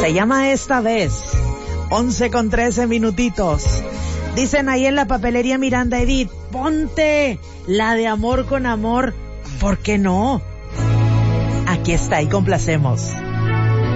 Se llama Esta Vez. 11:13 minutitos. Dicen ahí en la papelería Miranda: Edith, ponte la de Amor con Amor. ¿Por qué no? Aquí está y complacemos.